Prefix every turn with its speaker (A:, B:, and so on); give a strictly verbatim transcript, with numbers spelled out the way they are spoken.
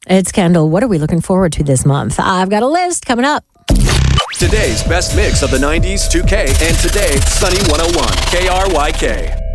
A: It's Kendall. What are we looking forward to this month? I've got a list coming up.
B: Today's best mix of the nineties, two K, and today, Sunny one oh one, K R Y K.